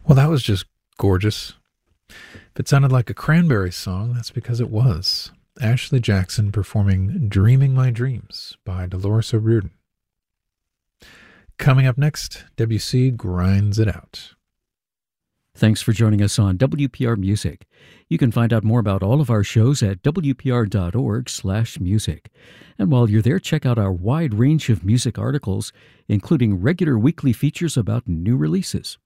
Well, that was just gorgeous. If it sounded like a Cranberries song, that's because it was. Ashley Jackson performing Dreaming My Dreams by Dolores O'Riordan. Coming up next, Debussy Grinds It Out. Thanks for joining us on WPR Music. You can find out more about all of our shows at wpr.org/music. And while you're there, check out our wide range of music articles, including regular weekly features about new releases.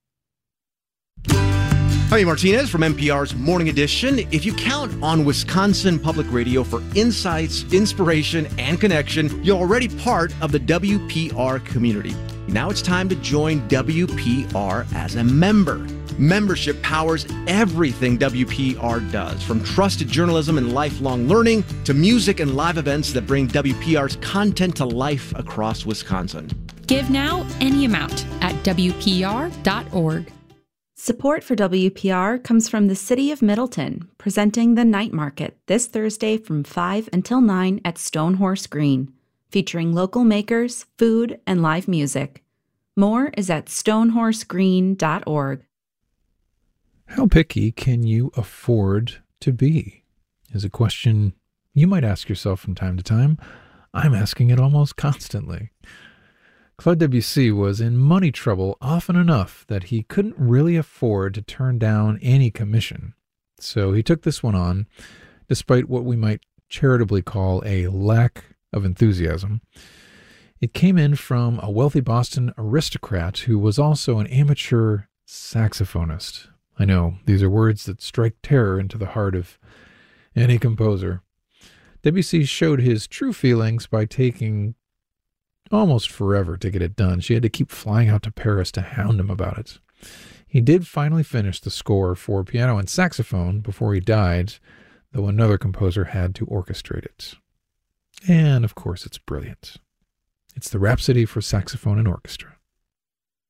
Javi Martinez from NPR's Morning Edition. If you count on Wisconsin Public Radio for insights, inspiration, and connection, you're already part of the WPR community. Now it's time to join WPR as a member. Membership powers everything WPR does, from trusted journalism and lifelong learning to music and live events that bring WPR's content to life across Wisconsin. Give now any amount at WPR.org. Support for WPR comes from the City of Middleton, presenting the Night Market this Thursday from 5 until 9 at Stonehorse Green, featuring local makers, food, and live music. More is at stonehorsegreen.org. How picky can you afford to be? Is a question you might ask yourself from time to time. I'm asking it almost constantly. Claude Debussy was in money trouble often enough that he couldn't really afford to turn down any commission. So he took this one on, despite what we might charitably call a lack of enthusiasm. It came in from a wealthy Boston aristocrat who was also an amateur saxophonist. I know, these are words that strike terror into the heart of any composer. Debussy showed his true feelings by taking almost forever to get it done. She had to keep flying out to Paris to hound him about it. He did finally finish the score for piano and saxophone before he died, though another composer had to orchestrate it. And, of course, it's brilliant. It's the Rhapsody for Saxophone and Orchestra.